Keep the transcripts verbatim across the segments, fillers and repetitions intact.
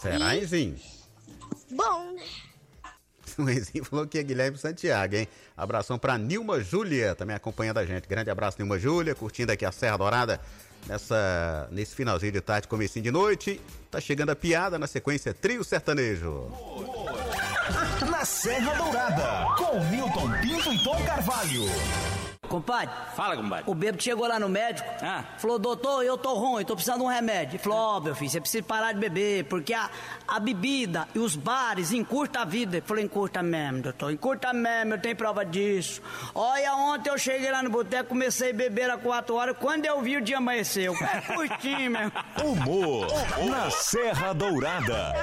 Será, E- Enzinho? Bom, né? O Enzinho falou que é Guilherme Santiago, hein? Abração pra Nilma Júlia, também acompanhando a gente. Grande abraço, Nilma Júlia, curtindo aqui a Serra Dourada nessa, nesse finalzinho de tarde, comecinho de noite. Tá chegando a piada, na sequência Trio Sertanejo. Na Serra Dourada, com Milton Pinto e Tom Carvalho. Compadre, Fala, compadre. o bêbado chegou lá no médico, Ah. falou, doutor, eu tô ruim, tô precisando de um remédio. Ele falou, ó, meu filho, você precisa parar de beber, porque a, a bebida e os bares encurtam a vida. Ele falou, encurta mesmo, doutor, encurta mesmo, eu tenho prova disso. Olha, ontem eu cheguei lá no boteco, comecei a beber às quatro horas, quando eu vi o dia amanheceu. É curtinho mesmo. Humor na Serra Dourada.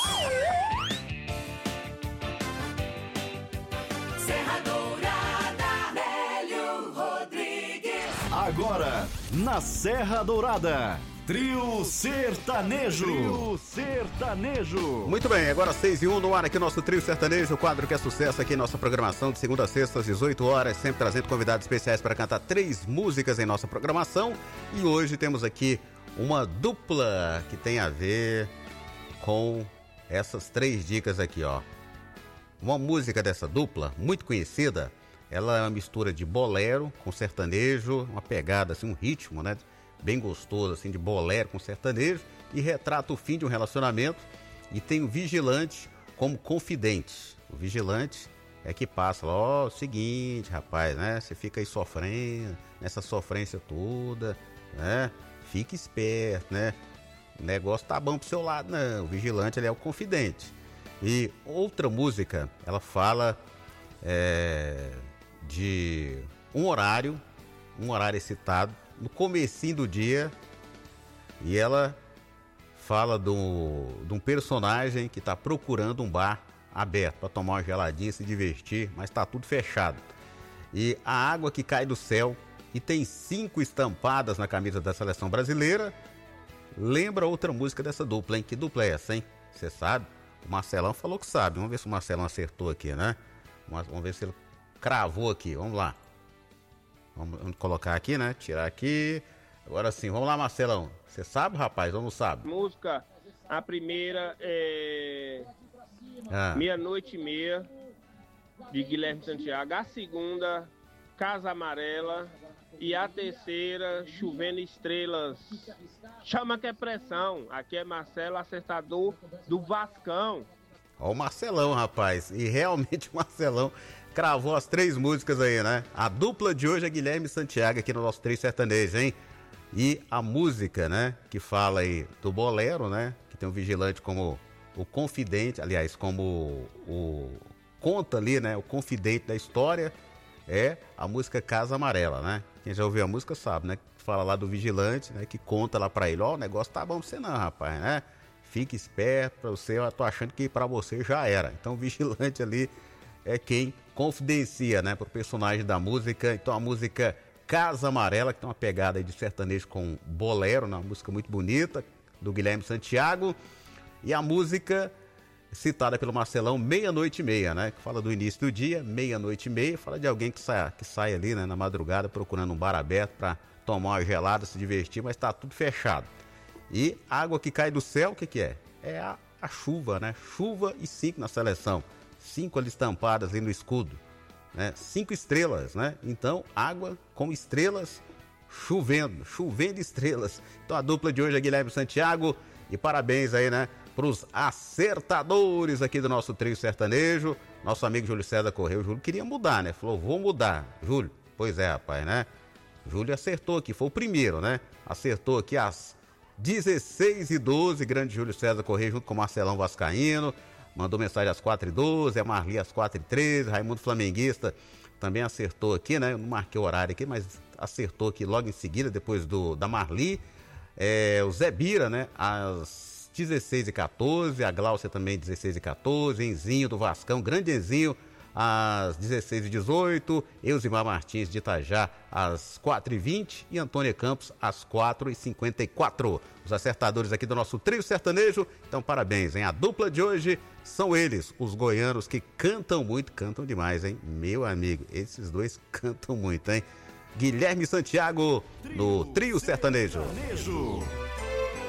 Serra Dourada, Nélio Rodrigues. Agora, na Serra Dourada, Trio Sertanejo. Trio Sertanejo. Muito bem, agora seis e um no ar aqui nosso Trio Sertanejo, o quadro que é sucesso aqui em nossa programação de segunda a sexta às dezoito horas, sempre trazendo convidados especiais para cantar três músicas em nossa programação. E hoje temos aqui uma dupla que tem a ver com essas três dicas aqui, ó. Uma música dessa dupla, muito conhecida, ela é uma mistura de bolero com sertanejo, uma pegada assim, um ritmo, né? Bem gostoso, assim, de bolero com sertanejo, e retrata o fim de um relacionamento, e tem o vigilante como confidente. O vigilante é que passa, ó, o seguinte, rapaz, né? Você fica aí sofrendo, nessa sofrência toda, né? Fique esperto, né? O negócio tá bom pro seu lado, não. O vigilante, ele é o confidente. E outra música, ela fala é, de um horário, um horário excitado, no comecinho do dia, e ela fala do, de um personagem que está procurando um bar aberto para tomar uma geladinha, se divertir, mas está tudo fechado. E a água que cai do céu, e tem cinco estampadas na camisa da seleção brasileira, lembra outra música dessa dupla, hein? Que dupla é essa, hein? Você sabe? O Marcelão falou que sabe. Vamos ver se o Marcelão acertou aqui, né? Vamos ver se ele cravou aqui. Vamos lá. Vamos, vamos colocar aqui, né? Tirar aqui. Agora sim, vamos lá, Marcelão. Você sabe, rapaz, ou não sabe? Música, a primeira é Ah, Meia-Noite e Meia, de Guilherme Santiago. A segunda, Casa Amarela. E a terceira, Chovendo Estrelas. Chama que é pressão. Aqui é Marcelo, acertador do Vascão. ó o Marcelão, rapaz. E realmente o Marcelão cravou as três músicas aí, né? A dupla de hoje é Guilherme Santiago aqui no nosso Trio Sertanejo, hein? E a música, né? Que fala aí do bolero, né? Que tem o vigilante como o confidente, aliás, como o, o conta ali, né? O confidente da história é a música Casa Amarela, né? Quem já ouviu a música sabe, né? Fala lá do vigilante, né? Que conta lá pra ele, ó, o negócio tá bom pra você não, rapaz, né? Fique esperto pra você, eu tô achando que pra você já era. Então o vigilante ali é quem confidencia, né? Pro personagem da música. Então a música Casa Amarela, que tem uma pegada aí de sertanejo com bolero, né? Uma música muito bonita, do Guilherme Santiago. E a música citada pelo Marcelão, Meia-Noite e Meia, né? Que fala do início do dia, meia-noite e meia, fala de alguém que sai, que sai ali, né, na madrugada procurando um bar aberto para tomar uma gelada, se divertir, mas tá tudo fechado. E água que cai do céu, o que que é? É a, a chuva, né? Chuva e cinco na seleção. Cinco ali estampadas ali no escudo, né? Cinco estrelas, né? Então, água com estrelas chovendo, chovendo estrelas. Então a dupla de hoje é Guilherme Santiago, e parabéns aí, né? Para os acertadores aqui do nosso Trio Sertanejo. Nosso amigo Júlio César Correia. O Júlio queria mudar, né? Falou, vou mudar. Júlio, pois é, rapaz, né? Júlio acertou aqui, foi o primeiro, né? Acertou aqui às dezesseis e doze. Grande Júlio César Correia junto com o Marcelão Vascaíno. Mandou mensagem às quatro e doze. A Marli às quatro e treze. Raimundo Flamenguista também acertou aqui, né? Eu não marquei o horário aqui, mas acertou aqui logo em seguida, depois do, da Marli. É, o Zé Bira, né? Às dezesseis e quatorze, a Gláucia também dezesseis e quatorze, Enzinho do Vascão, grande Enzinho, às dezesseis e dezoito, Elzimar Martins de Itajá, às quatro e vinte e Antônia Campos, às quatro e cinquenta e quatro. Os acertadores aqui do nosso Trio Sertanejo, então parabéns, hein? A dupla de hoje são eles, os goianos que cantam muito, cantam demais, hein? Meu amigo, esses dois cantam muito, hein? Guilherme Santiago, no Trio Sertanejo. Sertanejo.